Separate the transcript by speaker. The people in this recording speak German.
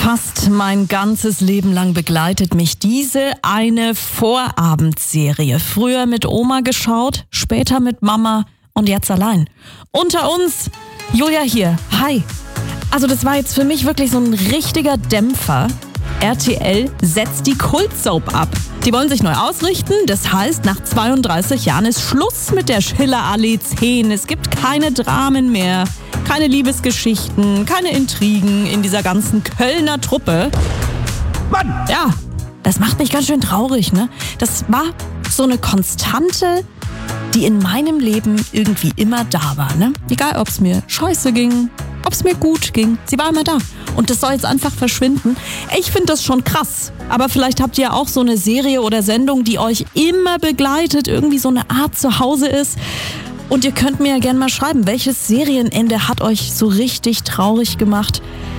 Speaker 1: Fast mein ganzes Leben lang begleitet mich diese eine Vorabendserie. Früher mit Oma geschaut, später mit Mama und jetzt allein. Unter uns, Julia hier. Hi. Also das war jetzt für mich wirklich so ein richtiger Dämpfer. RTL setzt die Kultsoap ab. Die wollen sich neu ausrichten. Das heißt, nach 32 Jahren ist Schluss mit der Schillerallee 10. Es gibt keine Dramen mehr, keine Liebesgeschichten, keine Intrigen in dieser ganzen Kölner Truppe. Mann! Ja, das macht mich ganz schön traurig, ne? Das war so eine Konstante, die in meinem Leben irgendwie immer da war, ne? Egal, ob es mir scheiße ging, ob es mir gut ging, sie war immer da. Und das soll jetzt einfach verschwinden. Ich finde das schon krass. Aber vielleicht habt ihr auch so eine Serie oder Sendung, die euch immer begleitet, irgendwie so eine Art Zuhause ist. Und ihr könnt mir ja gerne mal schreiben, welches Serienende hat euch so richtig traurig gemacht?